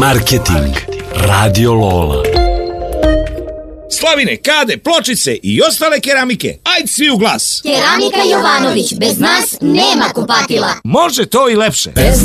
Marketing Radio Lola. Slavine, kade, pločice i ostale keramike. Ajd svi u glas. Keramika Jovanović, bez nas nema kupatila. Može to i lepše.